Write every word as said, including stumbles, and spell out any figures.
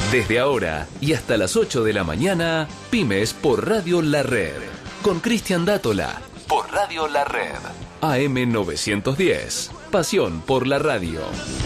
Desde ahora y hasta las ocho de la mañana, Pymes por Radio La Red. Con Cristian Dátola, por Radio La Red. A M novecientos diez. Pasión por la radio.